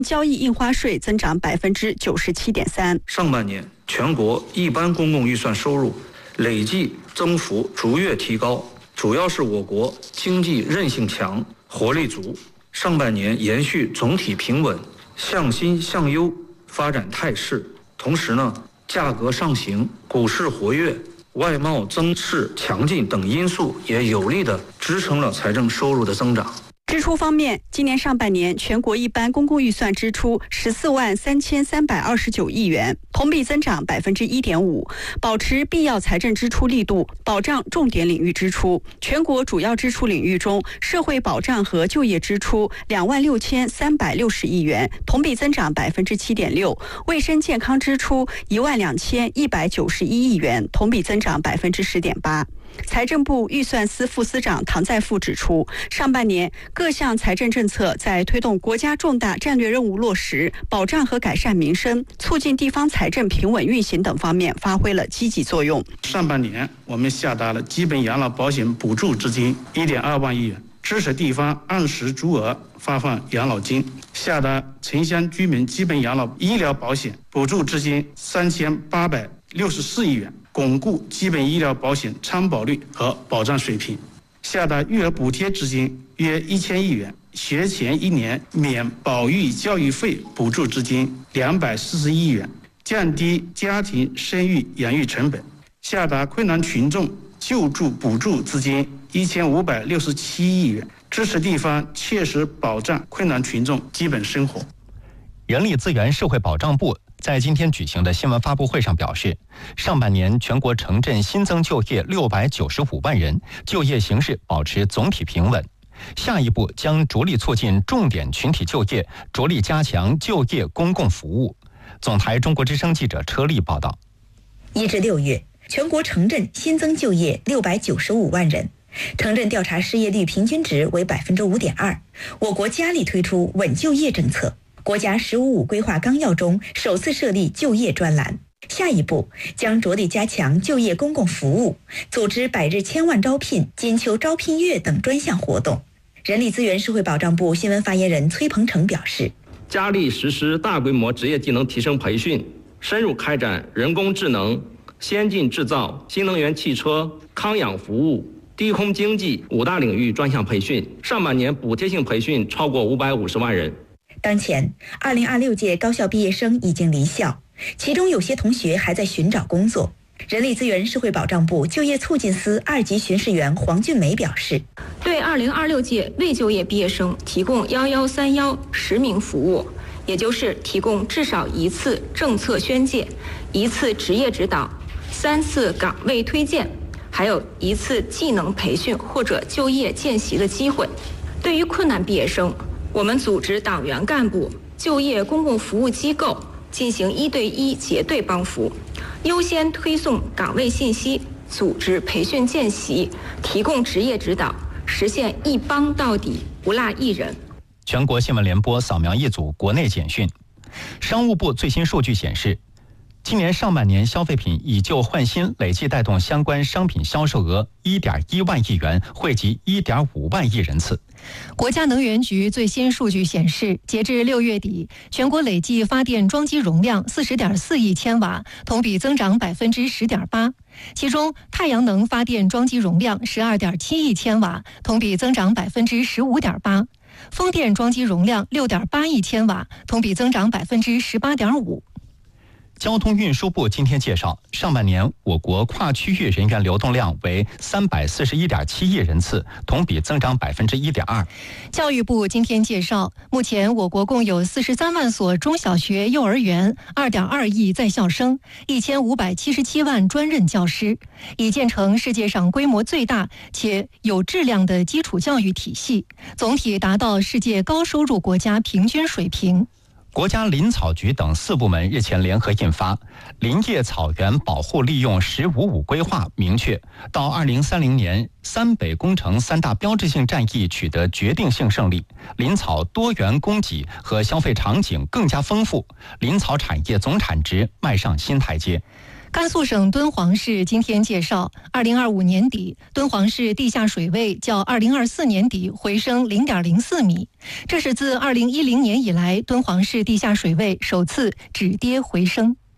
交易印花税增长97.3%。 上半年全国一般公共预算收入累计增幅逐月提高，主要是我国经济韧性强、活力足。上半年延续总体平稳、向新向优发展态势，同时价格上行、股市活跃、外贸增势强劲等因素也有力地支撑了财政收入的增长。 支出方面，今年上半年全国一般公共预算支出14.3329亿元，同比增长1.5%，保持必要财政支出力度，保障重点领域支出。全国主要支出领域中，社会保障和就业支出26360亿元，同比增长7.6%；卫生健康支出12191亿元，同比增长10.8%。财政部预算司副司长唐在富指出，上半年各项财政政策在推动国家重大战略任务落实、保障和改善民生、促进地方财政平稳运行等方面发挥了积极作用。 上半年我们下达了基本养老保险补助资金1.2万亿元，支持地方按时足额发放养老金，下达城乡居民基本养老医疗保险补助资金3864亿元，巩固基本医疗保险参保率和保障水平，下达育儿补贴资金约1000亿元，学前1年免保育教育费补助资金241亿元，降低家庭生育养育成本，下达困难群众救助补助资金1567亿元，支持地方切实保障困难群众基本生活。 人力资源社会保障部在今天举行的新闻发布会上表示，上半年全国城镇新增就业695万人，就业形势保持总体平稳。下一步将着力促进重点群体就业，着力加强就业公共服务。总台中国之声记者车丽报道。 1至6月，全国城镇新增就业695万人，城镇调查失业率平均值为5.2%。我国加力推出稳就业政策。国家“15+5”规划纲要中首次设立就业专栏，下一步将着力加强就业公共服务，组织百日千万招聘、金秋招聘月等专项活动。人力资源社会保障部新闻发言人崔鹏程表示， 加力实施大规模职业技能提升培训，深入开展人工智能、先进制造、新能源汽车、康养服务、低空经济5大领域专项培训。上半年补贴性培训超过550万人。 当前2026届高校毕业生已经离校，其中有些同学还在寻找工作。人力资源社会保障部就业促进司2级巡视员黄俊梅表示， 对2026届未就业毕业生提供1131实名服务，也就是提供至少1次政策宣介、1次职业指导、3次岗位推荐，还有1次技能培训或者就业见习的机会。对于困难毕业生，我们组织党员干部、就业公共服务机构进行1对1结对帮扶，优先推送岗位信息，组织培训见习，提供职业指导，实现一帮到底，不落一人。 全国新闻联播扫描一组国内简讯。商务部最新数据显示，今年上半年消费品以旧换新累计带动相关商品销售额1.1万亿元，惠及1.5万亿人次。 国家能源局最新数据显示，截至6月底，全国累计发电装机容量40.4亿千瓦，同比增长10.8%。其中，太阳能发电装机容量12.7亿千瓦，同比增长15.8%；风电装机容量6.8亿千瓦，同比增长18.5%。 交通运输部今天介绍，上半年我国跨区域人员流动量为341.7亿人次，同比增长1.2%。 教育部今天介绍，目前我国共有43万所中小学、幼儿园，2.2亿在校生，1577万专任教师，已建成世界上规模最大且有质量的基础教育体系，总体达到世界高收入国家平均水平。 国家林草局等4部门日前联合印发《林业草原保护利用“15+5”规划》，明确到2030年三北工程3大标志性战役取得决定性胜利，林草多元供给和消费场景更加丰富，林草产业总产值迈上新台阶。 甘肃省敦煌市今天介绍，2025年底，敦煌市地下水位较2024年底回升0.04米，这是自2010年以来敦煌市地下水位首次止跌回升。